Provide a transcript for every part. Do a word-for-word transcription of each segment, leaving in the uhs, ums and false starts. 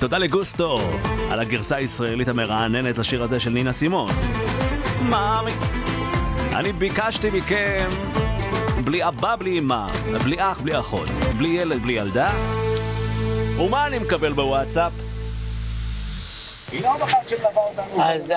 תודה לגוסטו על הגרסה הישראלית המרעננת לשיר הזה של נינה סימון. מאמי, אני ביקשתי מכם בלי אבא, בלי אמא, בלי אח, בלי אחות, בלי ילד, בלי ילדה. ומה אני מקבל בוואטסאפ? אז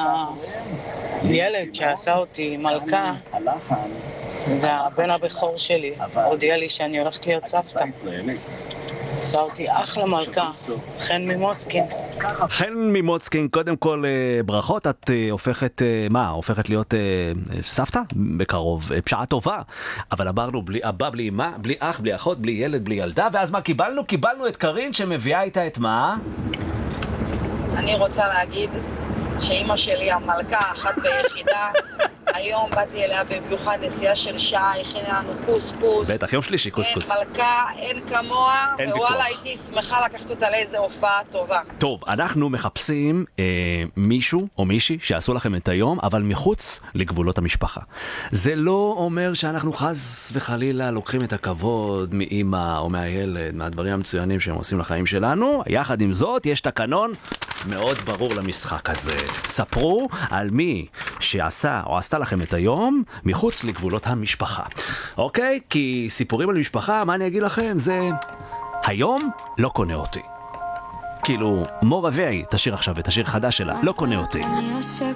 הילד שעשה אותי מלכה, זה הבן הבכור שלי, הודיע לי שאני הולכת להיות סבתא. עשה אותי אחלה מלכה, חן ממוצקין. חן ממוצקין, קודם כל ברכות, את הופכת, מה, הופכת להיות סבתא בקרוב, פשעה טובה. אבל אמרנו בלי אבא, בלי אמא, בלי אח, בלי אחות, בלי ילד, בלי ילדה, ואז מה קיבלנו? קיבלנו את קרין שמביאה איתה את מה? אני רוצה להגיד שאמא שלי המלכה אחת ויחידה. היום באתי אליה במיוחד נסיעה של שעה, הכינה לנו קוסקוס. בטח, יום שלישי קוסקוס. אין מלכה, אין כמוה, ווואלה הייתי שמחה לקחת אותה לאיזה הופעה טובה. טוב, אנחנו מחפשים אה, מישהו או מישהי שעשו לכם את היום, אבל מחוץ לגבולות המשפחה. זה לא אומר שאנחנו חס וחלילה לוקחים את הכבוד מאמא או מהילד, מהדברים המצוינים שהם עושים לחיים שלנו. יחד עם זאת, יש תקנון מאוד ברור למשחק הזה. ספרו על מי שעשה או עשתה לכם את היום מחוץ לגבולות המשפחה. אוקיי? כי סיפורים על משפחה, מה אני אגיד לכם? זה היום לא קונה אותי. כאילו, מור אבי, תשאיר עכשיו את השיר חדש שלה, לא קונה אותי.